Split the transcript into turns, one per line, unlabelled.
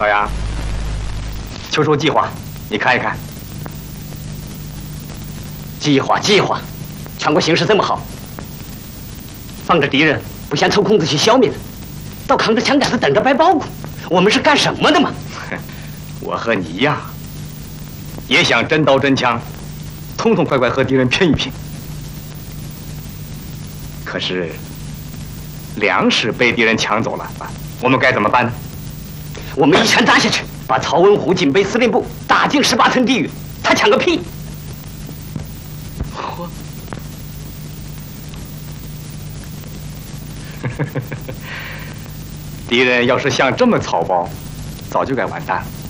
老杨，就说计划，你看一看。计划，全国形势这么好，放着敌人不先抽空子去消灭他，倒扛着枪杆子等着掰包谷，我们是干什么的嘛？我和你一样，也想真刀真枪，痛痛快快和敌人拼一拼。可是粮食被敌人抢走了，我们该怎么办呢？我们一拳打下去，把曹文虎警备司令部打进18层地狱，他抢个屁！敌人要是像这么草包，早就该完蛋了。